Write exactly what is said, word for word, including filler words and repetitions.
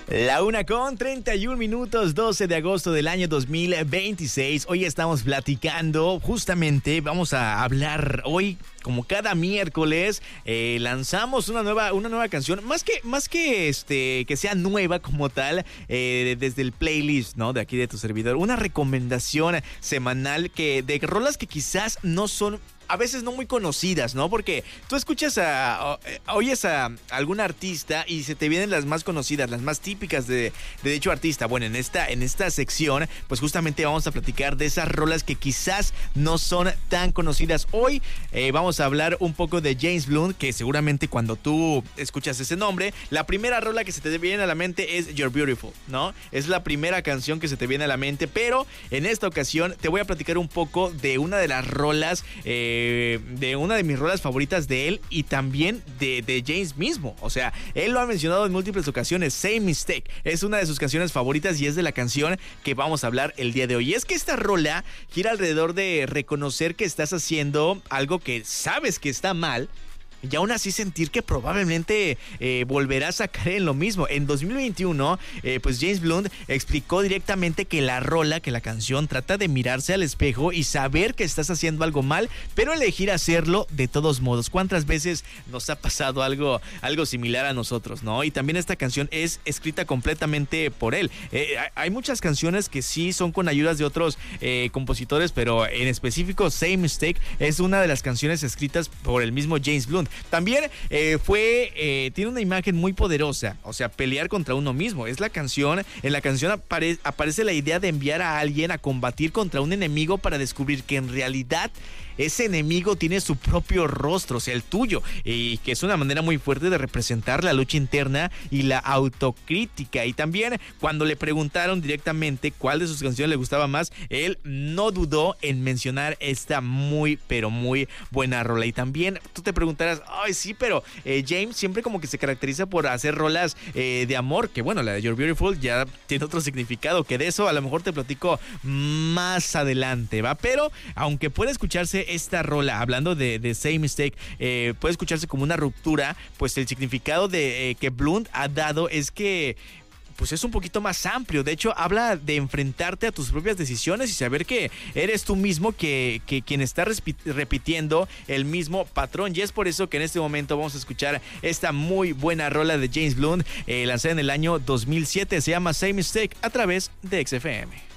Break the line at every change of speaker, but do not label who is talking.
La una con treinta y un minutos, doce de agosto del año dos mil veintiséis. Hoy estamos platicando, justamente vamos a hablar hoy, como cada miércoles, eh, lanzamos una nueva, una nueva canción, más que, más que este, que sea nueva como tal, eh, desde el playlist, ¿no? De aquí de tu servidor, una recomendación semanal que, de rolas que quizás no son a veces no muy conocidas, ¿no? Porque tú escuchas a, a oyes a algún artista y se te vienen las más conocidas, las más típicas de, de dicho artista. Bueno, en esta, en esta sección, pues justamente vamos a platicar de esas rolas que quizás no son tan conocidas. Hoy eh, vamos a hablar un poco de James Blunt, que seguramente cuando tú escuchas ese nombre, la primera rola que se te viene a la mente es You're Beautiful, ¿no? Es la primera canción que se te viene a la mente, pero en esta ocasión te voy a platicar un poco de una de las rolas, eh, de una de mis rolas favoritas de él y también de, de James mismo. O sea, él lo ha mencionado en múltiples ocasiones. Same Mistake es una de sus canciones favoritas y es de la canción que vamos a hablar el día de hoy. Y es que esta rola gira alrededor de reconocer que estás haciendo algo que sabes que está mal, y aún así sentir que probablemente eh, volverás a caer en lo mismo. En dos mil veintiuno, eh, pues James Blunt explicó directamente que la rola, que la canción trata de mirarse al espejo y saber que estás haciendo algo mal, pero elegir hacerlo de todos modos. ¿Cuántas veces nos ha pasado algo, algo similar a nosotros, no? Y también esta canción es escrita completamente por él. Eh, hay muchas canciones que sí son con ayudas de otros eh, compositores, pero en específico Same Mistake es una de las canciones escritas por el mismo James Blunt. También eh, fue, eh, tiene una imagen muy poderosa, o sea, pelear contra uno mismo. Es la canción, en la canción apare, aparece la idea de enviar a alguien a combatir contra un enemigo para descubrir que en realidad ese enemigo tiene su propio rostro, o sea, el tuyo, y que es una manera muy fuerte de representar la lucha interna y la autocrítica. Y también cuando le preguntaron directamente cuál de sus canciones le gustaba más, él no dudó en mencionar esta muy, pero muy buena rola. Y también tú te preguntarás, ay sí, pero eh, James siempre como que se caracteriza por hacer rolas eh, de amor, que bueno, la de You're Beautiful ya tiene otro significado, que de eso a lo mejor te platico más adelante, ¿va? Pero aunque puede escucharse esta rola, hablando de, de Same Mistake, eh, puede escucharse como una ruptura, pues el significado de eh, que Blunt ha dado es que pues es un poquito más amplio. De hecho, habla de enfrentarte a tus propias decisiones y saber que eres tú mismo que, que quien está repitiendo el mismo patrón. Y es por eso que en este momento vamos a escuchar esta muy buena rola de James Blunt, eh, lanzada en el año dos mil siete. Se llama Same Mistake a través de X F M.